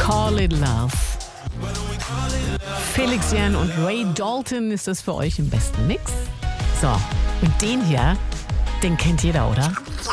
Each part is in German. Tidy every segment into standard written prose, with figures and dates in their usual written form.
Call It Love. Felix Jan und Ray Dalton ist das für euch im besten Mix. So, und den hier, den kennt jeder, oder?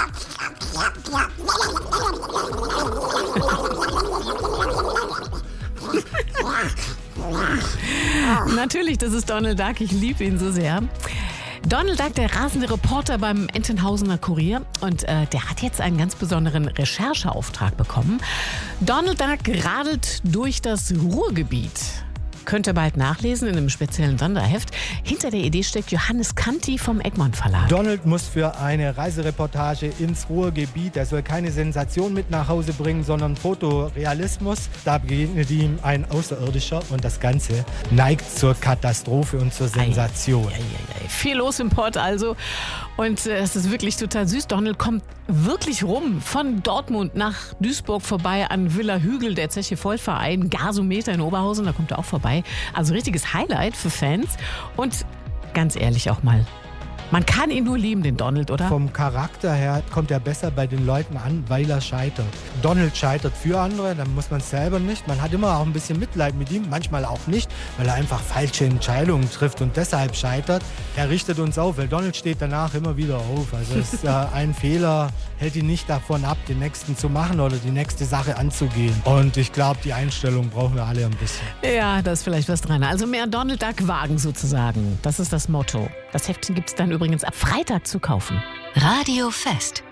Natürlich, das ist Donald Duck. Ich liebe ihn so sehr. Donald Duck, der rasende Reporter beim Entenhausener Kurier. Und der hat jetzt einen ganz besonderen Rechercheauftrag bekommen. Donald Duck radelt durch das Ruhrgebiet. Könnt ihr bald nachlesen in einem speziellen Sonderheft. Hinter der Idee steckt Johannes Kanti vom Egmont Verlag. Donald muss für eine Reisereportage ins Ruhrgebiet, er soll keine Sensation mit nach Hause bringen, sondern Fotorealismus. Da begegnet ihm ein Außerirdischer und das Ganze neigt zur Katastrophe und zur Sensation. Viel los im Pott also. Und es ist wirklich total süß. Donald kommt wirklich rum von Dortmund nach Duisburg vorbei an Villa Hügel, der Zeche Vollverein, Gasometer in Oberhausen, da kommt er auch vorbei. Also richtiges Highlight für Fans. Und ganz ehrlich auch mal, man kann ihn nur lieben, den Donald, oder? Vom Charakter her kommt er besser bei den Leuten an, weil er scheitert. Donald scheitert für andere, dann muss man es selber nicht. Man hat immer auch ein bisschen Mitleid mit ihm, manchmal auch nicht, weil er einfach falsche Entscheidungen trifft und deshalb scheitert. Er richtet uns auf, weil Donald steht danach immer wieder auf. Also es ist, ein Fehler hält ihn nicht davon ab, den nächsten zu machen oder die nächste Sache anzugehen. Und ich glaube, die Einstellung brauchen wir alle ein bisschen. Ja, da ist vielleicht was dran. Also mehr Donald Duck wagen sozusagen. Das ist das Motto. Das Heftchen gibt es dann übrigens ab Freitag zu kaufen. Radio Fest.